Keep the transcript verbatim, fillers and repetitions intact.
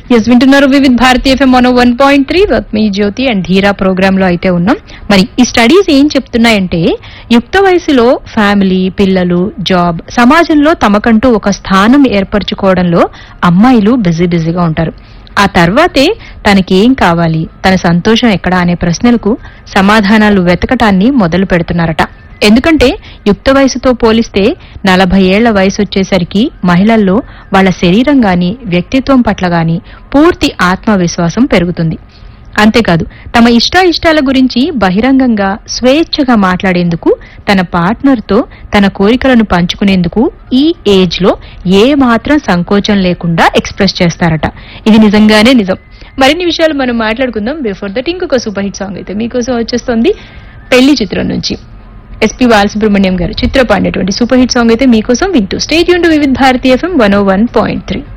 Yes వింటున్నారు Vividh Bharati FM one one point three with me Jyothi and ధీరా programme లో అయితే ఉన్నాం. మరి ఈ స్టడీస్ ఏం చెప్తున్నాయంటే యుక్త వయసులో ఫ్యామిలీ, పిల్లలు, జాబ్, సమాజంలో తమకంటూ ఒక స్థానం ఏర్పరచుకోవడంలో అమ్మాయిలు బిజీ బిజీగా ఉంటారు. ఆ తర్వాతే తనకేం కావాలి, తన సంతోషం ఎక్కడా అనే ప్రశ్నలకు సమాధానాలు వెతకటాన్ని మొదలు పెడుతున్నారట. ఎందుకంటే యుక్త వయసుతో పోలిస్తే నలభై ఏళ్ల వయసు వచ్చేసరికి మహిళల్లో వాళ్ల శరీరం గాని, వ్యక్తిత్వం పట్ల గాని పూర్తి ఆత్మవిశ్వాసం పెరుగుతుంది. అంతేకాదు తమ ఇష్టాయిష్టాల గురించి బహిరంగంగా స్వేచ్ఛగా మాట్లాడేందుకు, తన పార్ట్నర్ తో తన కోరికలను పంచుకునేందుకు ఈ ఏజ్ లో ఏ మాత్రం సంకోచం లేకుండా ఎక్స్ప్రెస్ చేస్తారట. ఇది నిజంగానే నిజం. మరిన్ని విషయాలు మనం మాట్లాడుకుందాం. బిఫోర్ దట్ ఇంకొక సూపర్ హిట్ సాంగ్ అయితే మీకోసం వచ్చేస్తుంది పెళ్లి చిత్రం నుంచి. ఎస్పీ బాలసుబ్రహ్మణ్యం గారు చిత్ర పాడినటువంటి సూపర్ హిట్ సాంగ్ అయితే మీకోసం వింటూ stay tuned Vividh Bharati FM one ఓ వన్ పాయింట్ త్రీ.